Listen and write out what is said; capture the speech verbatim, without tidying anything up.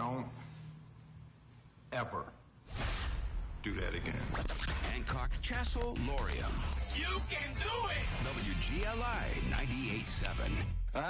Don't ever do that again. Hancock, Chassel, Lorium. You can do it! W G L I ninety-eight point seven.